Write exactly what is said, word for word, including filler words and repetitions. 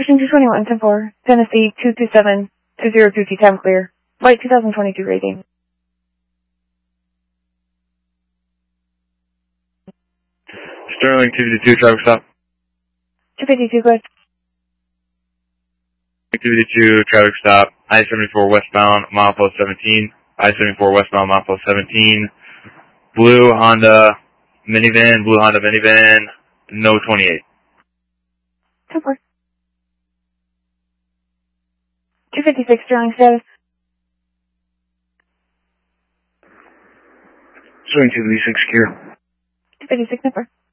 Pushing two twenty-one, ten four, Tennessee, two two seven, two zero two T, time clear. Flight two thousand twenty-two rating. Sterling two fifty-two, traffic stop. two fifty-two, good. two fifty-two, traffic stop. I seventy-four westbound, milepost seventeen. I seventy-four westbound, milepost seventeen. Blue Honda minivan, blue Honda minivan, no twenty-eight. ten four. two fifty-six, Sterling status. Sterling two fifty-six, secure. two fifty-six, ten four.